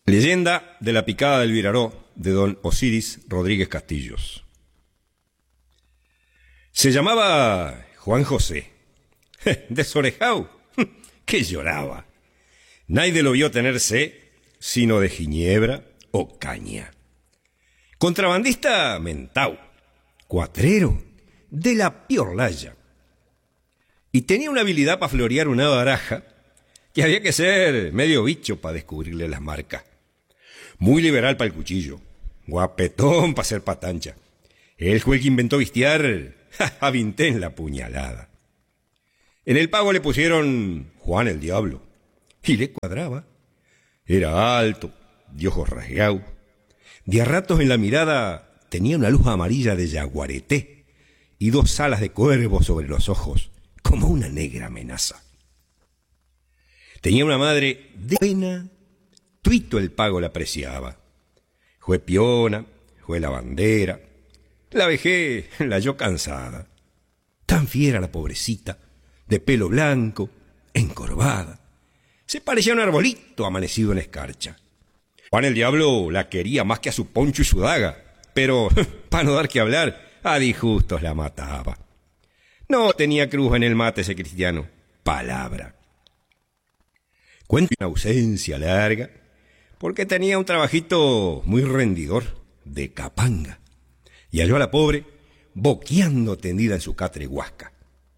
Leyenda de la picada del Viraró, de don Osiris Rodríguez Castillos. Se llamaba Juan José. Desorejao, que lloraba. Nadie lo vio tener sed, sino de ginebra o caña. Contrabandista mentau, cuatrero, de la piorlaya. Y tenía una habilidad para florear una baraja que había que ser medio bicho para descubrirle las marcas. Muy liberal para el cuchillo, guapetón para ser patancha. Él fue el que inventó vistiar a Vintén la puñalada. En el pago le pusieron Juan el Diablo, y le cuadraba. Era alto, de ojos rasgados. De a ratos en la mirada tenía una luz amarilla de yaguareté y dos alas de cuervo sobre los ojos, como una negra amenaza. Tenía una madre de pena, tuito el pago la apreciaba. Fue piona, fue lavandera, la vejé, la halló cansada. Tan fiera la pobrecita, de pelo blanco, encorvada. Se parecía a un arbolito amanecido en escarcha. Juan el Diablo la quería más que a su poncho y su daga, pero, para no dar que hablar, a disgustos la mataba. No tenía cruz en el mate ese cristiano, palabra. Cuenta una ausencia larga, porque tenía un trabajito muy rendidor, de capanga, y halló a la pobre boqueando tendida en su catre huasca.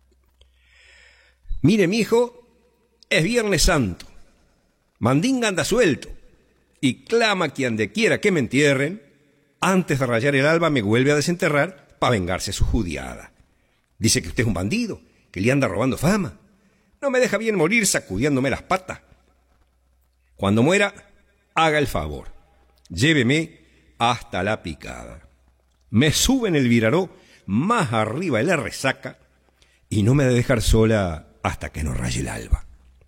Mire, mijo, es Viernes Santo, Mandinga anda suelto, y clama que ande quiera que me entierren, antes de rayar el alba me vuelve a desenterrar para vengarse su judiada. Dice que usted es un bandido, que le anda robando fama. No me deja bien morir sacudiéndome las patas. Cuando muera, haga el favor, lléveme hasta la picada. Me sube en el Viraró más arriba de la resaca y no me ha de dejar sola hasta que no raye el alba.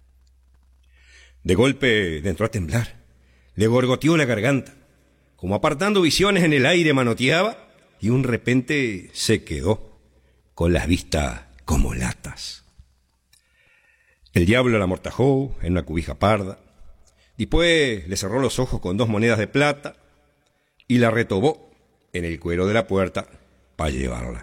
De golpe entró a temblar, le gorgoteó la garganta, como apartando visiones en el aire manoteaba y un repente se quedó con las vistas como latas. El diablo la amortajó en una cubija parda, después le cerró los ojos con 2 monedas de plata y la retobó en el cuero de la puerta para llevarla.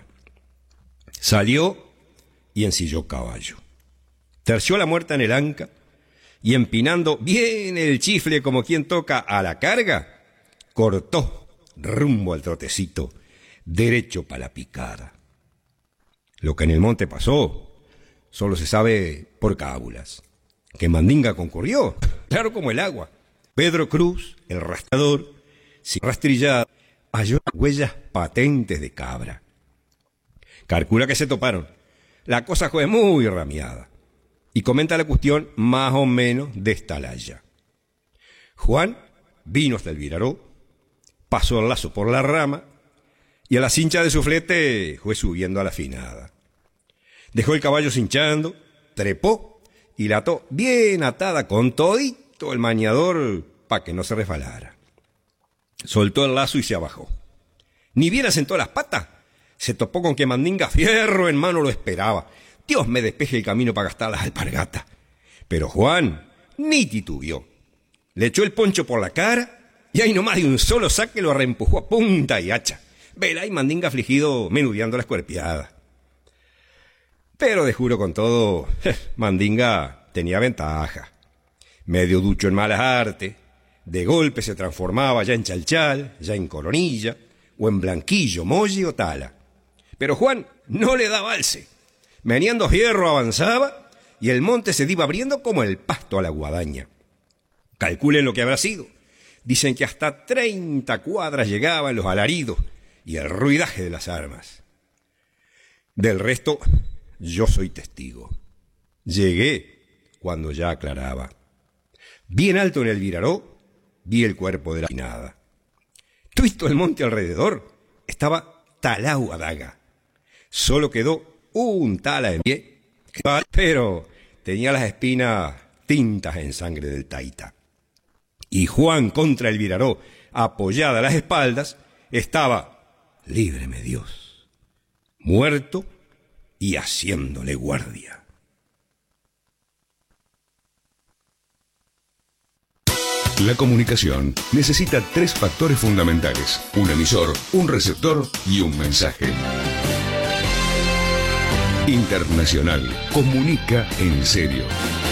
Salió y ensilló caballo. Terció la muerta en el anca y empinando bien el chifle como quien toca a la carga, cortó rumbo al trotecito, derecho para la picada. Lo que en el monte pasó solo se sabe por cábulas. Que Mandinga concurrió, claro como el agua. Pedro Cruz, el rastrador, sin rastrillada, halló huellas patentes de cabra. Calcula que se toparon. La cosa fue muy ramiada. Y comenta la cuestión más o menos de esta laya. Juan vino hasta el Viraró, pasó el lazo por la rama y a la cincha de su flete fue subiendo a la finada. Dejó el caballo cinchando, trepó y la ató bien atada con todito el maniador para que no se resbalara. Soltó el lazo y se abajó. Ni bien asentó las patas, se topó con que Mandinga fierro en mano lo esperaba. Dios me despeje el camino para gastar las alpargatas. Pero Juan ni titubeó. Le echó el poncho por la cara y ahí nomás de un solo saque lo reempujó a punta y hacha. Vela y Mandinga afligido menudeando la escuerpiada. Pero de juro con todo, Mandinga tenía ventaja. Medio ducho en malas artes, de golpe se transformaba ya en chalchal, ya en coronilla, o en blanquillo, molli o tala. Pero Juan no le daba alce. Meneando fierro avanzaba y el monte se iba abriendo como el pasto a la guadaña. Calculen lo que habrá sido. Dicen que hasta 30 cuadras llegaban los alaridos y el ruidaje de las armas. Del resto, yo soy testigo. Llegué cuando ya aclaraba. Bien alto en el Viraró, vi el cuerpo de la pinada. Tuito el monte alrededor estaba talao a daga. Solo quedó un tala en pie, pero tenía las espinas tintas en sangre del taita. Y Juan contra el Viraró, apoyada a las espaldas, estaba, líbreme Dios, muerto y haciéndole guardia. La comunicación necesita 3 factores fundamentales: un emisor, un receptor y un mensaje. Internacional. Comunica en serio.